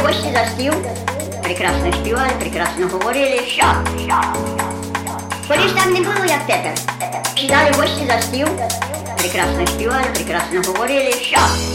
гості за стіл, прекрасно співали, прекрасно говорили, що? Колись так не було, як тепер. Сідали гості за стіл, прекрасно співали, прекрасно говорили, що?